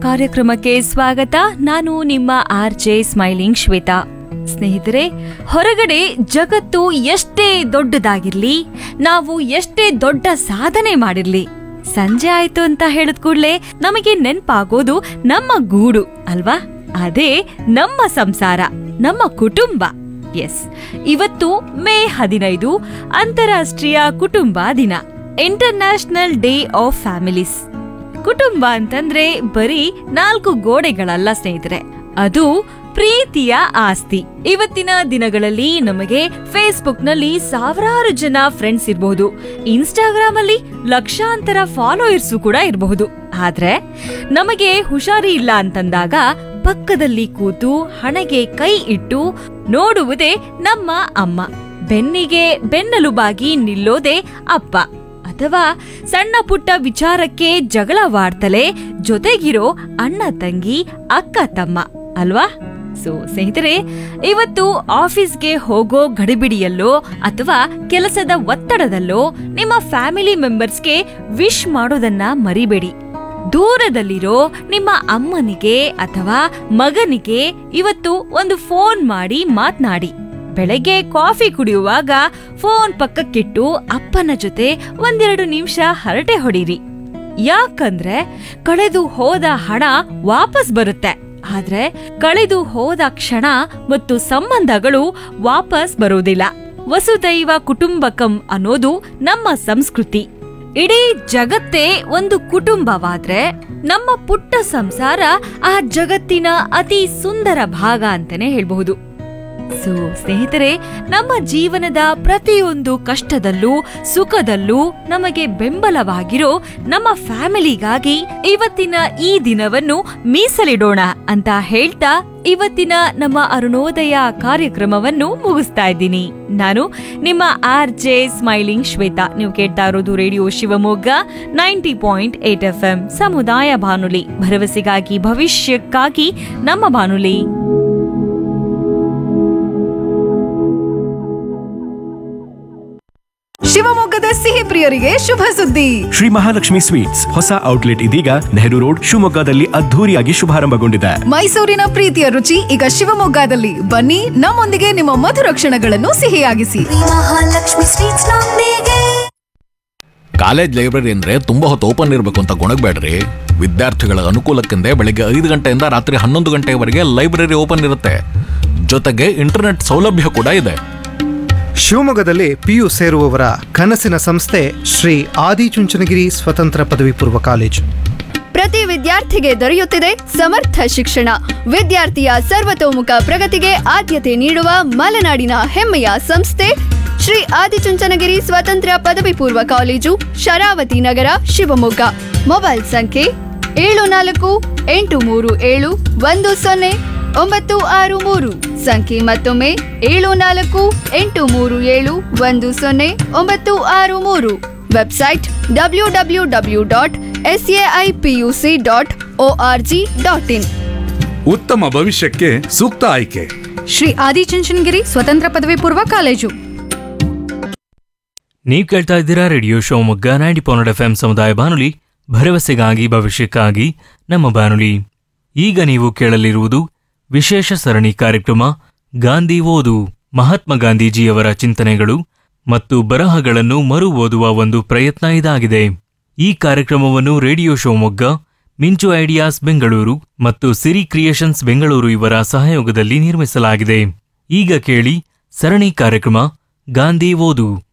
ಕಾರ್ಯಕ್ರಮಕ್ಕೆ ಸ್ವಾಗತ. ನಾನು ನಿಮ್ಮ RJ ಸ್ಮೈಲಿಂಗ್ ಶ್ವೇತಾ. ಸ್ನೇಹಿತರೆ, ಹೊರಗಡೆ ಜಗತ್ತು ಎಷ್ಟೇ ದೊಡ್ಡದಾಗಿರ್ಲಿ, ನಾವು ಎಷ್ಟೇ ದೊಡ್ಡ ಸಾಧನೆ ಮಾಡಿರ್ಲಿ, ಸಂಜೆ ಆಯ್ತು ಅಂತ ಹೇಳಿದ ಕೂಡ್ಲೆ ನಮಗೆ ನೆನ್ಪಾಗೋದು ನಮ್ಮ ಗೂಡು ಅಲ್ವಾ? ಅದೇ ನಮ್ಮ ಸಂಸಾರ, ನಮ್ಮ ಕುಟುಂಬ. ಎಸ್, ಇವತ್ತು ಮೇ 15 ಅಂತಾರಾಷ್ಟ್ರೀಯ ಕುಟುಂಬ ದಿನ, ಇಂಟರ್ನ್ಯಾಷನಲ್ ಡೇ ಆಫ್ ಫ್ಯಾಮಿಲೀಸ್. ಕುಟುಂಬ ಅಂತಂದ್ರೆ ಬರೀ 4 ಗೋಡೆಗಳಲ್ಲ ಸ್ನೇಹಿತರೆ, ಅದು ಪ್ರೀತಿಯ ಆಸ್ತಿ. ಇವತ್ತಿನ ದಿನಗಳಲ್ಲಿ ನಮಗೆ ಫೇಸ್ಬುಕ್ ನಲ್ಲಿ ಸಾವಿರಾರು ಜನ ಫ್ರೆಂಡ್ಸ್ ಇರಬಹುದು, ಇನ್ಸ್ಟಾಗ್ರಾಮ್ ಅಲ್ಲಿ ಲಕ್ಷಾಂತರ ಫಾಲೋಯರ್ಸ್ ಕೂಡ ಇರಬಹುದು. ಆದ್ರೆ ನಮಗೆ ಹುಷಾರಿ ಇಲ್ಲ ಅಂತಂದಾಗ ಪಕ್ಕದಲ್ಲಿ ಕೂತು ಹಣೆಗೆ ಕೈ ಇಟ್ಟು ನೋಡುವುದೇ ನಮ್ಮ ಅಮ್ಮ, ಬೆನ್ನಿಗೆ ಬೆನ್ನೆಲುಬಾಗಿ ನಿಲ್ಲೋದೇ ಅಪ್ಪ, ಅಥವಾ ಸಣ್ಣ ಪುಟ್ಟ ವಿಚಾರಕ್ಕೆ ಜಗಳವಾಡ್ತಲೇ ಜೊತೆಗಿರೋ ಅಣ್ಣ ತಂಗಿ, ಅಕ್ಕ ತಮ್ಮ ಅಲ್ವಾ? ಸೊ ಸ್ನೇಹಿತರೆ, ಇವತ್ತು ಆಫೀಸ್ಗೆ ಹೋಗೋ ಗಡಿಬಿಡಿಯಲ್ಲೋ ಅಥವಾ ಕೆಲಸದ ಒತ್ತಡದಲ್ಲೋ ನಿಮ್ಮ ಫ್ಯಾಮಿಲಿ ಮೆಂಬರ್ಸ್ಗೆ ವಿಶ್ ಮಾಡೋದನ್ನ ಮರಿಬೇಡಿ. ದೂರದಲ್ಲಿರೋ ನಿಮ್ಮ ಅಮ್ಮನಿಗೆ ಅಥವಾ ಮಗನಿಗೆ ಇವತ್ತು ಒಂದು ಫೋನ್ ಮಾಡಿ ಮಾತ್ನಾಡಿ. ಬೆಳಗ್ಗೆ ಕಾಫಿ ಕುಡಿಯುವಾಗ ಫೋನ್ ಪಕ್ಕಕ್ಕಿಟ್ಟು ಅಪ್ಪನ ಜೊತೆ 1-2 ನಿಮಿಷ ಹರಟೆ ಹೊಡೀರಿ. ಯಾಕಂದ್ರೆ ಕಳೆದು ಹೋದ ಹಣ ವಾಪಸ್ ಬರುತ್ತೆ, ಆದ್ರೆ ಕಳೆದು ಹೋದ ಕ್ಷಣ ಮತ್ತು ಸಂಬಂಧಗಳು ವಾಪಸ್ ಬರೋದಿಲ್ಲ. ವಸುದೈವ ಕುಟುಂಬಕಂ ಅನ್ನೋದು ನಮ್ಮ ಸಂಸ್ಕೃತಿ. ಇಡೀ ಜಗತ್ತೇ ಒಂದು ಕುಟುಂಬವಾದ್ರೆ ನಮ್ಮ ಪುಟ್ಟ ಸಂಸಾರ ಆ ಜಗತ್ತಿನ ಅತಿ ಸುಂದರ ಭಾಗ ಅಂತಾನೆ ಹೇಳ್ಬಹುದು. ಸೊ ಸ್ನೇಹಿತರೆ, ನಮ್ಮ ಜೀವನದ ಪ್ರತಿಯೊಂದು ಕಷ್ಟದಲ್ಲೂ ಸುಖದಲ್ಲೂ ನಮಗೆ ಬೆಂಬಲವಾಗಿರೋ ನಮ್ಮ ಫ್ಯಾಮಿಲಿಗಾಗಿ ಇವತ್ತಿನ ಈ ದಿನವನ್ನು ಮೀಸಲಿಡೋಣ ಅಂತ ಹೇಳ್ತಾ ಇವತ್ತಿನ ನಮ್ಮ ಅರುಣೋದಯ ಕಾರ್ಯಕ್ರಮವನ್ನು ಮುಗಿಸ್ತಾ ಇದ್ದೀನಿ. ನಾನು ನಿಮ್ಮ RJ ಸ್ಮೈಲಿಂಗ್ ಶ್ವೇತಾ. ನೀವು ಕೇಳ್ತಾ ಇರೋದು ರೇಡಿಯೋ ಶಿವಮೊಗ್ಗ 90.8 FM ಸಮುದಾಯ ಬಾನುಲಿ, ಭರವಸೆಗಾಗಿ ಭವಿಷ್ಯಕ್ಕಾಗಿ ನಮ್ಮ ಬಾನುಲಿ. ಶಿವಮೊಗ್ಗದ ಸಿಹಿ ಪ್ರಿಯರಿಗೆ ಶುಭ ಸುದ್ದಿ. ಶ್ರೀ ಮಹಾಲಕ್ಷ್ಮಿ ಸ್ವೀಟ್ಸ್ ಹೊಸ ಔಟ್ಲೆಟ್ ಇದೀಗ ನೆಹರು ರೋಡ್ ಶಿವಮೊಗ್ಗದಲ್ಲಿ ಅದ್ಧೂರಿಯಾಗಿ ಶುಭಾರಂಭಗೊಂಡಿದೆ. ಮೈಸೂರಿನ ಪ್ರೀತಿಯ ರುಚಿ ಈಗ ಶಿವಮೊಗ್ಗದಲ್ಲಿ. ಬನ್ನಿ, ನಮ್ಮೊಂದಿಗೆ ನಿಮ್ಮ ಮಧುರ ಕ್ಷಣಗಳನ್ನು ಸಿಹಿಯಾಗಿಸಿ. ಮಹಾಲಕ್ಷ್ಮಿ ಸ್ವೀಟ್ಸ್ ನೊಂದಿಗೆ. ಕಾಲೇಜ್ ಲೈಬ್ರರಿ ಅಂದ್ರೆ ತುಂಬಾ ಹೊತ್ತು ಓಪನ್ ಇರಬೇಕು ಅಂತ ಗೊಣಗಬೇಡ್ರಿ. ವಿದ್ಯಾರ್ಥಿಗಳ ಅನುಕೂಲಕ್ಕೆಂದೇ ಬೆಳಿಗ್ಗೆ 5 ಗಂಟೆಯಿಂದ ರಾತ್ರಿ 11 ಗಂಟೆವರೆಗೆ ಲೈಬ್ರರಿ ಓಪನ್ ಇರುತ್ತೆ. ಜೊತೆಗೆ ಇಂಟರ್ನೆಟ್ ಸೌಲಭ್ಯ ಕೂಡ ಇದೆ. ಶಿವಮೊಗ್ಗದಲ್ಲಿ PU ಸೇರುವವರ ಕನಸಿನ ಸಂಸ್ಥೆ ಶ್ರೀ ಆದಿಚುಂಚನಗಿರಿ ಸ್ವತಂತ್ರ ಪದವಿ ಪೂರ್ವ ಕಾಲೇಜು. ಪ್ರತಿ ವಿದ್ಯಾರ್ಥಿಗೆ ದೊರೆಯುತ್ತಿದೆ ಸಮರ್ಥ ಶಿಕ್ಷಣ. ವಿದ್ಯಾರ್ಥಿಯ ಸರ್ವತೋಮುಖ ಪ್ರಗತಿಗೆ ಆದ್ಯತೆ ನೀಡುವ ಮಲೆನಾಡಿನ ಹೆಮ್ಮೆಯ ಸಂಸ್ಥೆ ಶ್ರೀ ಆದಿಚುಂಚನಗಿರಿ ಸ್ವತಂತ್ರ ಪದವಿ ಪೂರ್ವ ಕಾಲೇಜು, ಶರಾವತಿ ನಗರ, ಶಿವಮೊಗ್ಗ. ಮೊಬೈಲ್ ಸಂಖ್ಯೆ 7483710963. ಸಂಖ್ಯೆ ಮತ್ತೊಮ್ಮೆ 7483710963. Website www.saipuc.org.in. ಉತ್ತಮ ಭವಿಷ್ಯಕ್ಕೆ ಸೂಕ್ತ ಆಯ್ಕೆ ಶ್ರೀ ಆದಿಚುಂಚನಗಿರಿ ಸ್ವತಂತ್ರ ಪದವಿ ಪೂರ್ವ ಕಾಲೇಜು. ನೀವು ಕೇಳ್ತಾ ಇದ್ದೀರಾ ರೇಡಿಯೋ ಶಿವಮೊಗ್ಗ 90.8 FM ಸಮುದಾಯ ಬಾನುಲಿ, ಭರವಸೆಗಾಗಿ ಭವಿಷ್ಯಕ್ಕಾಗಿ ನಮ್ಮ ಬಾನುಲಿ. ಈಗ ನೀವು ಕೇಳಲಿರುವುದು ವಿಶೇಷ ಸರಣಿ ಕಾರ್ಯಕ್ರಮ ಗಾಂಧಿ ಓದು. ಮಹಾತ್ಮ ಗಾಂಧೀಜಿಯವರ ಚಿಂತನೆಗಳು ಮತ್ತು ಬರಹಗಳನ್ನು ಮರು ಓದುವ ಒಂದು ಪ್ರಯತ್ನ ಇದಾಗಿದೆ. ಈ ಕಾರ್ಯಕ್ರಮವನ್ನು ರೇಡಿಯೋ ಶಿವಮೊಗ್ಗ, ಮಿಂಚು ಐಡಿಯಾಸ್ ಬೆಂಗಳೂರು ಮತ್ತು ಸಿರಿ ಕ್ರಿಯೇಷನ್ಸ್ ಬೆಂಗಳೂರು ಇವರ ಸಹಯೋಗದಲ್ಲಿ ನಿರ್ಮಿಸಲಾಗಿದೆ. ಈಗ ಕೇಳಿ ಸರಣಿ ಕಾರ್ಯಕ್ರಮ ಗಾಂಧಿ ಓದು.